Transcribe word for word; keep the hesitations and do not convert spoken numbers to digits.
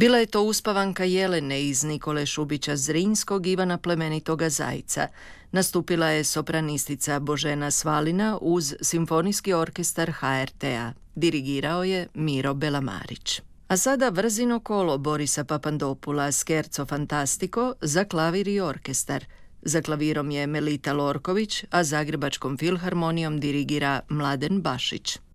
Bila je to uspavanka Jelene iz Nikole Šubića Zrinskog Ivana plemenitoga Zajca. Nastupila je sopranistica Božena Svalina uz Simfonijski orkestar ha er te-a. Dirigirao je Miro Belamarić. A sada Vrzino kolo Borisa Papandopula Scherzo fantastico za klavir i orkestar. Za klavirom je Melita Lorković, a Zagrebačkom filharmonijom dirigira Mladen Bašić.